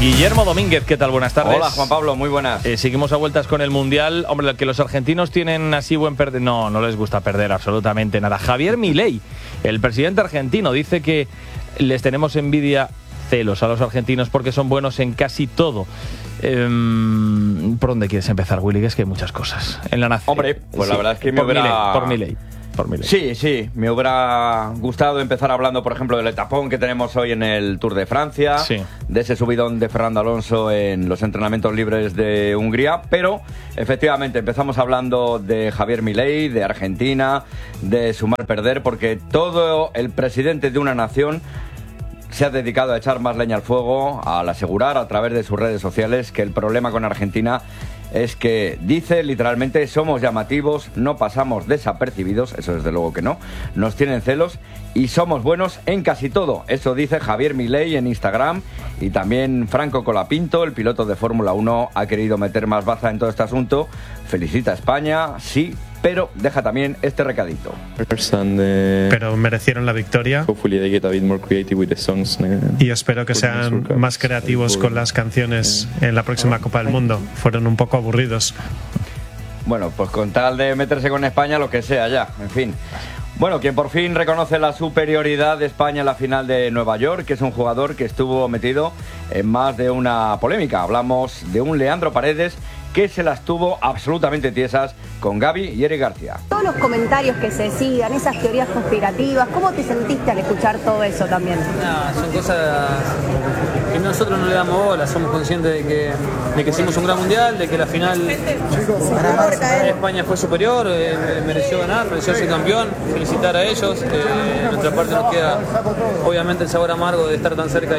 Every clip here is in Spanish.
Guillermo Domínguez, ¿qué tal? Buenas tardes. Hola, Juan Pablo, muy buenas. Seguimos a vueltas con el Mundial. Hombre, que los argentinos tienen así buen perder... No les gusta perder absolutamente nada. Javier Milei, el presidente argentino, dice que les tenemos envidia, celos a los argentinos porque son buenos en casi todo. ¿Por dónde quieres empezar, Willy? Que es que hay muchas cosas en la nación. Hombre, pues sí, la verdad es que me hubiera... Por Milei. Sí, me hubiera gustado empezar hablando, por ejemplo, del etapón que tenemos hoy en el Tour de Francia, de ese subidón de Fernando Alonso en los entrenamientos libres de Hungría, pero efectivamente empezamos hablando de Javier Milei, de Argentina, de sumar-perder, porque todo el presidente de una nación se ha dedicado a echar más leña al fuego, al asegurar a través de sus redes sociales que el problema con Argentina es que dice literalmente: somos llamativos, no pasamos desapercibidos, eso desde luego que no, nos tienen celos y somos buenos en casi todo. Eso dice Javier Milei en Instagram, y también Franco Colapinto, el piloto de Fórmula 1, ha querido meter más baza en todo este asunto. Felicita a España, sí, pero deja también este recadito. Pero merecieron la victoria y espero que sean más creativos con las canciones en la próxima Copa del Mundo. Fueron un poco aburridos. Bueno, pues con tal de meterse con España, lo que sea ya, en fin. Bueno, quien por fin reconoce la superioridad de España en la final de Nueva York, que es un jugador que estuvo metido en más de una polémica. Hablamos de un Leandro Paredes que se las tuvo absolutamente tiesas con Gaby y Eric García. Todos los comentarios que se decían, esas teorías conspirativas, ¿cómo te sentiste al escuchar todo eso también? Son cosas que nosotros no le damos bola, somos conscientes de que hicimos un gran mundial, de que la final España fue superior, mereció ganar, mereció ser campeón, felicitar a ellos. De nuestra parte nos queda obviamente el sabor amargo de estar tan cerca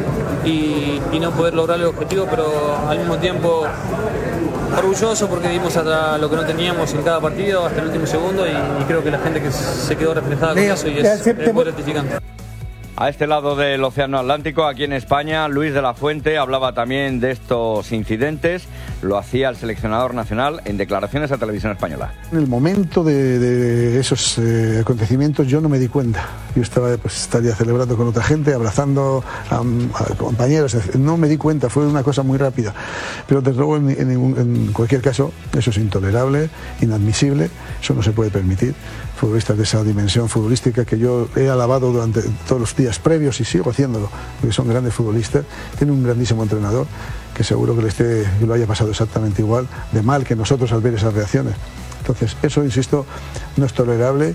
y no poder lograr el objetivo, pero al mismo tiempo orgulloso porque dimos hasta lo que no teníamos en cada partido hasta el último segundo, y creo que la gente que se quedó reflejada con eso, y es muy gratificante. A este lado del Océano Atlántico, aquí en España, Luis de la Fuente hablaba también de estos incidentes. Lo hacía el seleccionador nacional en declaraciones a Televisión Española. En el momento de esos acontecimientos yo no me di cuenta. Yo estaría celebrando con otra gente, abrazando a compañeros. No me di cuenta, fue una cosa muy rápida. Pero desde luego, en cualquier caso, eso es intolerable, inadmisible, eso no se puede permitir. Futbolistas de esa dimensión futbolística que yo he alabado durante todos los días previos y sigo haciéndolo, porque son grandes futbolistas, tiene un grandísimo entrenador que seguro que lo haya pasado exactamente igual de mal que nosotros al ver esas reacciones. Entonces eso, insisto, no es tolerable,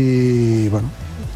y bueno,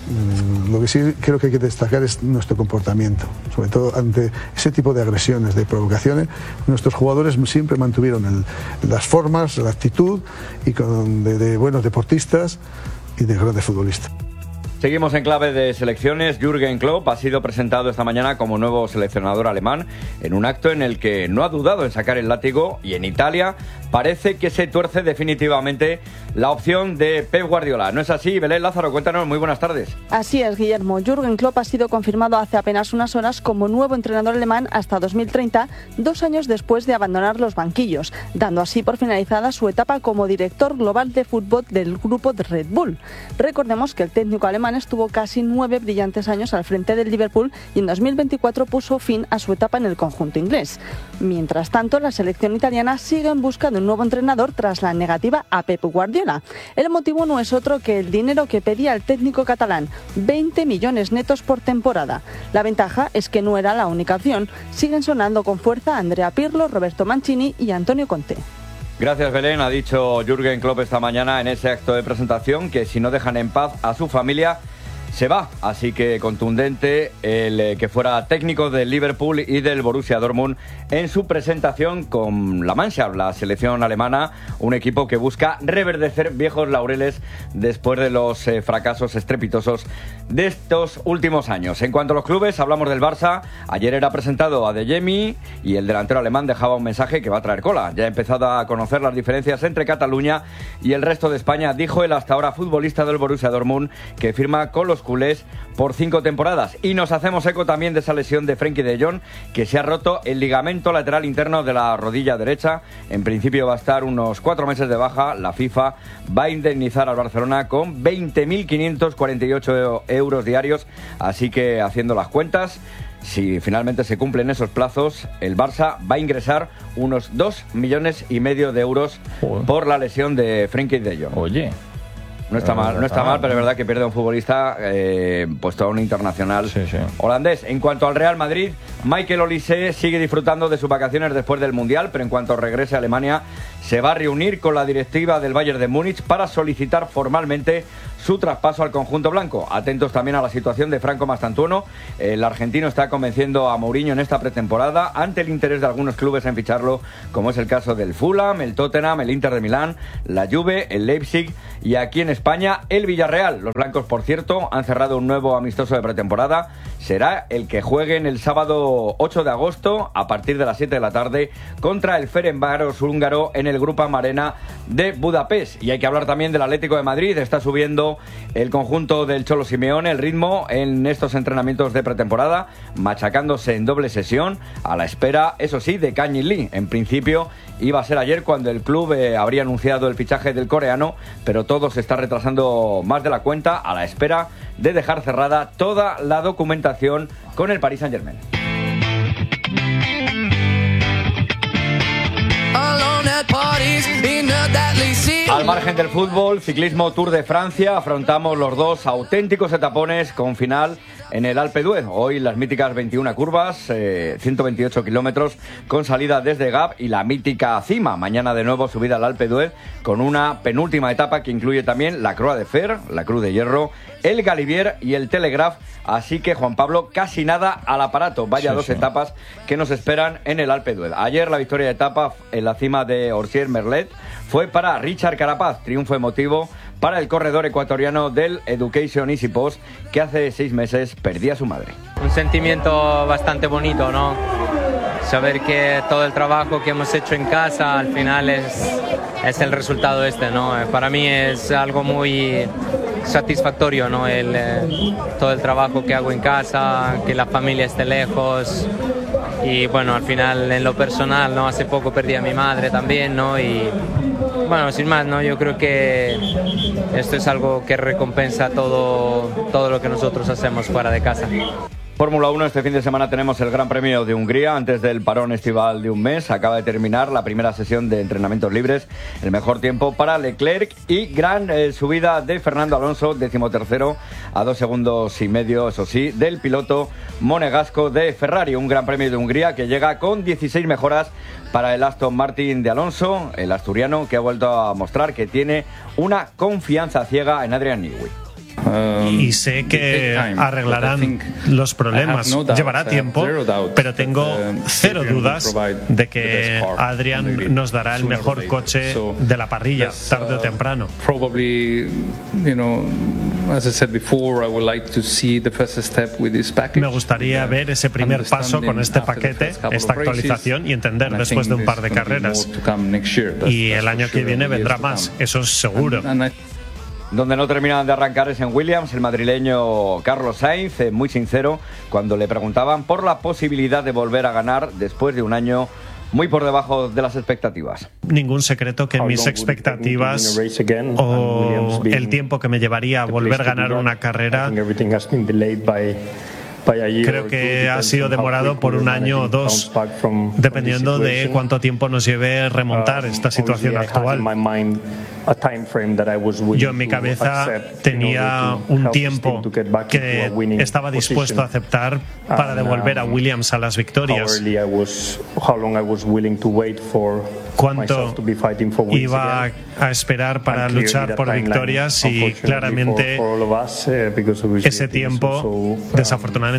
lo que sí creo que hay que destacar es nuestro comportamiento, sobre todo ante ese tipo de agresiones, de provocaciones. Nuestros jugadores siempre mantuvieron las formas, la actitud, y de buenos deportistas y de grandes futbolistas. Seguimos en clave de selecciones. Jürgen Klopp ha sido presentado esta mañana como nuevo seleccionador alemán en un acto en el que no ha dudado en sacar el látigo, y en Italia parece que se tuerce definitivamente la opción de Pep Guardiola. ¿No es así? Belén Lázaro, cuéntanos. Muy buenas tardes. Así es, Guillermo. Jürgen Klopp ha sido confirmado hace apenas unas horas como nuevo entrenador alemán hasta 2030, 2 años después de abandonar los banquillos, dando así por finalizada su etapa como director global de fútbol del grupo de Red Bull. Recordemos que el técnico alemán estuvo casi 9 brillantes años al frente del Liverpool y en 2024 puso fin a su etapa en el conjunto inglés. Mientras tanto, la selección italiana sigue en busca de un nuevo entrenador tras la negativa a Pep Guardiola. El motivo no es otro que el dinero que pedía el técnico catalán, 20 millones netos por temporada. La ventaja es que no era la única opción. Siguen sonando con fuerza Andrea Pirlo, Roberto Mancini y Antonio Conte. Gracias, Belén. Ha dicho Jürgen Klopp esta mañana en ese acto de presentación que si no dejan en paz a su familia, se va. Así que contundente el que fuera técnico del Liverpool y del Borussia Dortmund en su presentación con la Mannschaft, la selección alemana, un equipo que busca reverdecer viejos laureles después de los fracasos estrepitosos de estos últimos años. En cuanto a los clubes, hablamos del Barça. Ayer era presentado Adeyemi y el delantero alemán dejaba un mensaje que va a traer cola. Ya ha empezado a conocer las diferencias entre Cataluña y el resto de España, dijo el hasta ahora futbolista del Borussia Dortmund, que firma con los culés por 5 temporadas. Y nos hacemos eco también de esa lesión de Frenkie de Jong, que se ha roto el ligamento lateral interno de la rodilla derecha. En principio va a estar unos 4 meses de baja. La FIFA va a indemnizar al Barcelona con 20.548 euros diarios. Así que, haciendo las cuentas, si finalmente se cumplen esos plazos, el Barça va a ingresar unos 2,5 millones de euros por la lesión de Frenkie de Jong. Oye. No está mal, pero es verdad que pierde un futbolista, pues todo un internacional holandés. En cuanto al Real Madrid, Michael Olise sigue disfrutando de sus vacaciones después del Mundial, pero en cuanto regrese a Alemania, se va a reunir con la directiva del Bayern de Múnich para solicitar formalmente su traspaso al conjunto blanco. Atentos también a la situación de Franco Mastantuono. El argentino está convenciendo a Mourinho en esta pretemporada ante el interés de algunos clubes en ficharlo, como es el caso del Fulham, el Tottenham, el Inter de Milán, la Juve, el Leipzig y aquí en España el Villarreal. Los blancos, por cierto, han cerrado un nuevo amistoso de pretemporada. Será el que jueguen el sábado 8 de agosto a partir de las 7 de la tarde contra el Ferencváros húngaro en el Groupama Arena de Budapest. Y hay que hablar también del Atlético de Madrid. Está subiendo el conjunto del Cholo Simeone el ritmo en estos entrenamientos de pretemporada, machacándose en doble sesión a la espera, eso sí, de Kang In Lee. En principio iba a ser ayer cuando el club habría anunciado el fichaje del coreano, pero todo se está retrasando más de la cuenta a la espera de dejar cerrada toda la documentación con el Paris Saint-Germain. Al margen del fútbol, ciclismo Tour de Francia, afrontamos los dos auténticos etapones con final en el Alpe d'Huez. Hoy las míticas 21 curvas, 128 kilómetros con salida desde Gap y la mítica cima. Mañana de nuevo subida al Alpe d'Huez con una penúltima etapa que incluye también la Croix de Fer, la Cruz de Hierro, el Galibier y el Telegraph. Así que, Juan Pablo, casi nada al aparato. Vaya dos etapas que nos esperan en el Alpe d'Huez. Ayer la victoria de etapa en la cima de Orsier-Merlet fue para Richard Carapaz. Triunfo emotivo para el corredor ecuatoriano del Education Easy Post, que hace 6 meses perdía a su madre. Un sentimiento bastante bonito, ¿no? Saber que todo el trabajo que hemos hecho en casa al final es el resultado ¿no? Para mí es algo muy satisfactorio, ¿no? Todo el trabajo que hago en casa, que la familia esté lejos. Y bueno, al final en lo personal, ¿no? Hace poco perdí a mi madre también, ¿no? Y bueno, sin más, ¿no? Yo creo que esto es algo que recompensa todo lo que nosotros hacemos fuera de casa. Fórmula 1, este fin de semana tenemos el Gran Premio de Hungría. Antes del parón estival de un mes, acaba de terminar la primera sesión de entrenamientos libres. El mejor tiempo para Leclerc y gran subida de Fernando Alonso, 13º, a 2,5 segundos, eso sí, del piloto monegasco de Ferrari. Un Gran Premio de Hungría que llega con 16 mejoras para el Aston Martin de Alonso, el asturiano, que ha vuelto a mostrar que tiene una confianza ciega en Adrian Newey. Y sé que arreglarán los problemas. Llevará tiempo, pero tengo cero dudas de que Adrian nos dará el mejor coche de la parrilla, tarde o temprano. Me gustaría ver ese primer paso con este paquete, esta actualización, y entender después de un par de carreras. Y el año que viene vendrá más, eso es seguro. Donde no terminan de arrancar es en Williams. El madrileño Carlos Sainz, muy sincero, cuando le preguntaban por la posibilidad de volver a ganar después de un año muy por debajo de las expectativas. Ningún secreto que mis expectativas o el tiempo que me llevaría a volver a ganar una carrera creo que ha sido demorado por un año o dos, dependiendo de cuánto tiempo nos lleve remontar esta situación actual. Yo en mi cabeza tenía un tiempo que estaba dispuesto a aceptar para devolver a Williams a las victorias. Cuánto iba a esperar para luchar por victorias, y claramente ese tiempo desafortunadamente